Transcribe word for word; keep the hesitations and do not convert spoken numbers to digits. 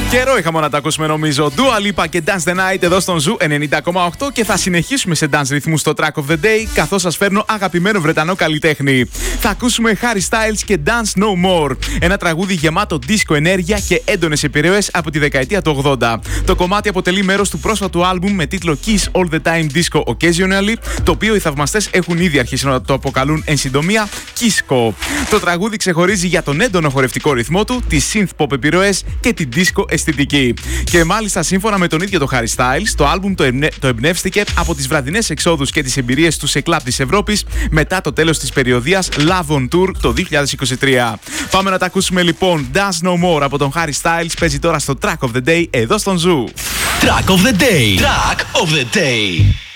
Καιρό είχαμε να τα ακούσουμε νομίζω. Dua Lipa και Dance the Night εδώ στον Ζου ενενήντα κόμμα οκτώ και θα συνεχίσουμε σε dance ρυθμούς στο Track of the Day καθώς σας φέρνω αγαπημένο Βρετανό καλλιτέχνη. Θα ακούσουμε Harry Styles και Dance No More. Ένα τραγούδι γεμάτο disco ενέργεια και έντονες επιρροές από τη δεκαετία του ογδόντα. Το κομμάτι αποτελεί μέρος του πρόσφατου άλμπουμ με τίτλο Kiss All the Time Disco Occasionally, το οποίο οι θαυμαστές έχουν ήδη αρχίσει να το αποκαλούν εν συντομία Kisco. Το τραγούδι ξεχωρίζει για τον έντονο χορευτικό ρυθμό του, τις synth pop επιρροές και την disco αισθητική. Και μάλιστα σύμφωνα με τον ίδιο το Harry Styles, το άλμπουμ το, εμπνε... το εμπνεύστηκε από τις βραδινές εξόδους και τις εμπειρίες του σε κλαμπ της Ευρώπης μετά το τέλος της περιοδίας Love on Tour το δύο χιλιάδες είκοσι τρία. Πάμε να τα ακούσουμε λοιπόν. Dance No More από τον Harry Styles παίζει τώρα στο Track of the Day εδώ στον Ζου. Track of the Day. Track of the Day.